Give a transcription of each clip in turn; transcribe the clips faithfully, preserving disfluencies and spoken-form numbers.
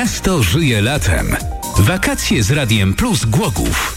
Miasto żyje latem. Wakacje z Radiem Plus Głogów.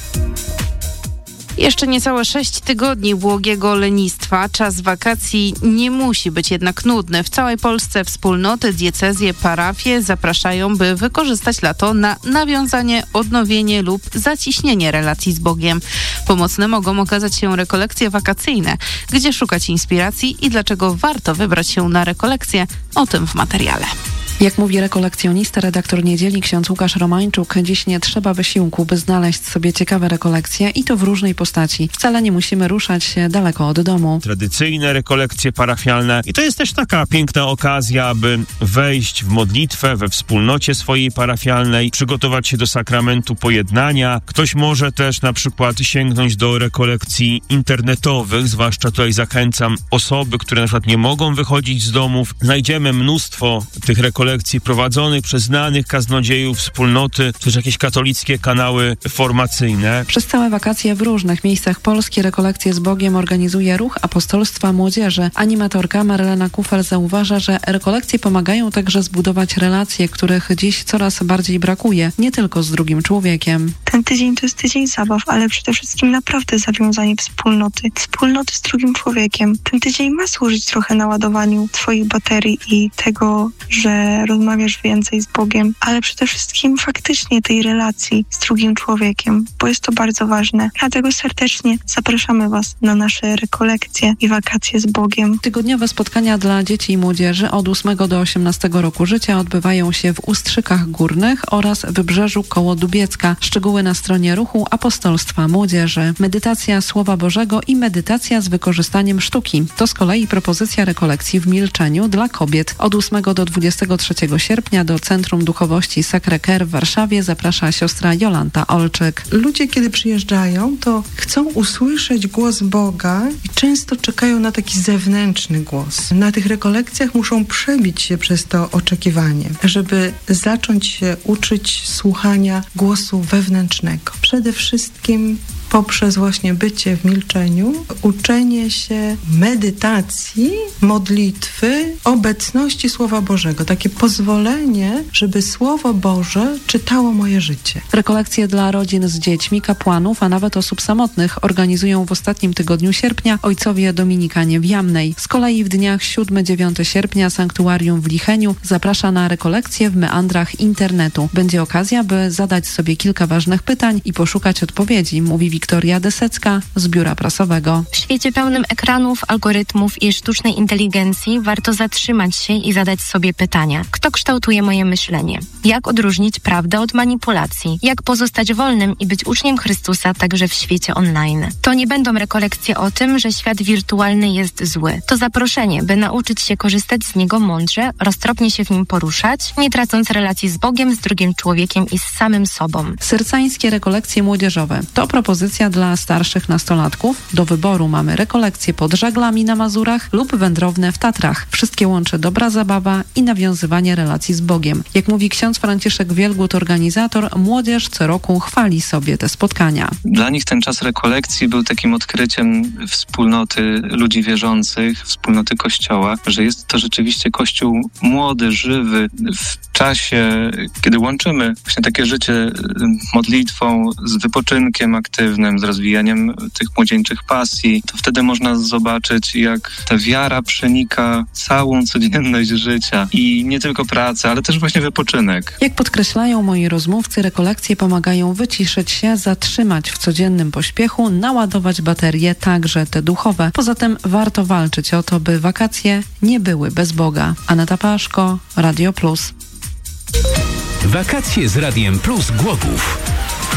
Jeszcze niecałe sześć tygodni błogiego lenistwa. Czas wakacji nie musi być jednak nudny. W całej Polsce wspólnoty, diecezje, parafie zapraszają, by wykorzystać lato na nawiązanie, odnowienie lub zacieśnienie relacji z Bogiem. Pomocne mogą okazać się rekolekcje wakacyjne. Gdzie szukać inspiracji i dlaczego warto wybrać się na rekolekcje? O tym w materiale. Jak mówi rekolekcjonista, redaktor Niedzieli, ksiądz Łukasz Romańczuk, dziś nie trzeba wysiłku, by znaleźć sobie ciekawe rekolekcje i to w różnej postaci. Wcale nie musimy ruszać się daleko od domu. Tradycyjne rekolekcje parafialne i to jest też taka piękna okazja, aby wejść w modlitwę we wspólnocie swojej parafialnej, przygotować się do sakramentu pojednania. Ktoś może też na przykład sięgnąć do rekolekcji internetowych, zwłaszcza tutaj zachęcam osoby, które na przykład nie mogą wychodzić z domów. Znajdziemy mnóstwo tych rekolekcji lekcji prowadzonych przez znanych kaznodziejów wspólnoty, czy też jakieś katolickie kanały formacyjne. Przez całe wakacje w różnych miejscach Polski rekolekcje z Bogiem organizuje Ruch Apostolstwa Młodzieży. Animatorka Marlena Kufel zauważa, że rekolekcje pomagają także zbudować relacje, których dziś coraz bardziej brakuje, nie tylko z drugim człowiekiem. Ten tydzień to jest tydzień zabaw, ale przede wszystkim naprawdę zawiązanie wspólnoty, wspólnoty z drugim człowiekiem. Ten tydzień ma służyć trochę naładowaniu twoich baterii i tego, że rozmawiasz więcej z Bogiem, ale przede wszystkim faktycznie tej relacji z drugim człowiekiem, bo jest to bardzo ważne. Dlatego serdecznie zapraszamy Was na nasze rekolekcje i wakacje z Bogiem. Tygodniowe spotkania dla dzieci i młodzieży od ósmego do osiemnastego roku życia odbywają się w Ustrzykach Górnych oraz Wybrzeżu koło Dubiecka. Szczegóły na stronie Ruchu Apostolstwa Młodzieży. Medytacja Słowa Bożego i medytacja z wykorzystaniem sztuki. To z kolei propozycja rekolekcji w milczeniu dla kobiet. Od ósmego do dwudziestego trzeciego sierpnia do Centrum Duchowości Sacré-Cœur w Warszawie zaprasza siostra Jolanta Olczyk. Ludzie, kiedy przyjeżdżają, to chcą usłyszeć głos Boga i często czekają na taki zewnętrzny głos. Na tych rekolekcjach muszą przebić się przez to oczekiwanie, żeby zacząć się uczyć słuchania głosu wewnętrznego. Przede wszystkim poprzez właśnie bycie w milczeniu, uczenie się medytacji, modlitwy, obecności Słowa Bożego. Takie pozwolenie, żeby Słowo Boże czytało moje życie. Rekolekcje dla rodzin z dziećmi, kapłanów, a nawet osób samotnych organizują w ostatnim tygodniu sierpnia ojcowie dominikanie w Jamnej. Z kolei w dniach siódmego do dziewiątego sierpnia Sanktuarium w Licheniu zaprasza na rekolekcje w meandrach internetu. Będzie okazja, by zadać sobie kilka ważnych pytań i poszukać odpowiedzi, mówi Wiktoria Desecka z Biura Prasowego. W świecie pełnym ekranów, algorytmów i sztucznej inteligencji warto zatrzymać się i zadać sobie pytania. Kto kształtuje moje myślenie? Jak odróżnić prawdę od manipulacji? Jak pozostać wolnym i być uczniem Chrystusa także w świecie online? To nie będą rekolekcje o tym, że świat wirtualny jest zły. To zaproszenie, by nauczyć się korzystać z niego mądrze, roztropnie się w nim poruszać, nie tracąc relacji z Bogiem, z drugim człowiekiem i z samym sobą. Sercańskie rekolekcje młodzieżowe to propozycja dla starszych nastolatków. Do wyboru mamy rekolekcje pod Żaglami na Mazurach lub wędrowne w Tatrach. Wszystkie łączy dobra zabawa i nawiązywanie relacji z Bogiem. Jak mówi ksiądz Franciszek Wielgut, organizator, młodzież co roku chwali sobie te spotkania. Dla nich ten czas rekolekcji był takim odkryciem wspólnoty ludzi wierzących, wspólnoty Kościoła, że jest to rzeczywiście Kościół młody, żywy, w czasie, kiedy łączymy właśnie takie życie modlitwą z wypoczynkiem aktywnym, z rozwijaniem tych młodzieńczych pasji, to wtedy można zobaczyć, jak ta wiara przenika całą codzienność życia i nie tylko pracę, ale też właśnie wypoczynek. Jak podkreślają moi rozmówcy, rekolekcje pomagają wyciszyć się, zatrzymać w codziennym pośpiechu, naładować baterie, także te duchowe. Poza tym warto walczyć o to, by wakacje nie były bez Boga. Aneta Paszko, Radio Plus. Wakacje z Radiem Plus Głogów.